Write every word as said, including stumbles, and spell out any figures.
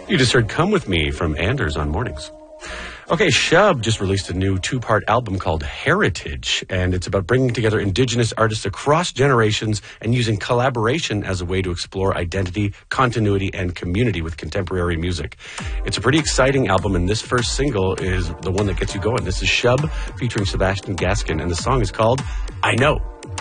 You just heard Come With Me from Anders on Mornings. Okay, Shub just released a new two-part album called Heritage, and it's about bringing together Indigenous artists across generations and using collaboration as a way to explore identity, continuity, and community with contemporary music. It's a pretty exciting album, and this first single is the one that gets you going. This is Shub featuring Sebastian Gaskin, and the song is called I Know.